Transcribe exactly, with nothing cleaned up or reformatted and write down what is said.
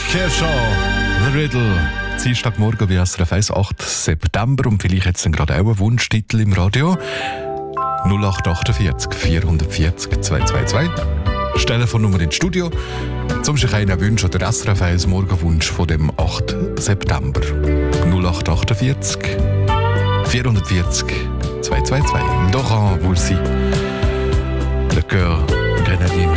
Kershaw, The Riddle. Dienstagmorgen bei S R F eins, achter September. Und vielleicht jetzt gerade auch einen Wunschtitel im Radio. null acht achtundvierzig vierhundertvierzig zweihundertzweiundzwanzig. Telefonnummer ins Studio. Zum sich einen Wunsch oder S R F eins Morgenwunsch von dem achten September. null acht achtundvierzig vierhundertvierzig zweihundertzweiundzwanzig. Laurent Voulzy. Le Cœur Grenadine.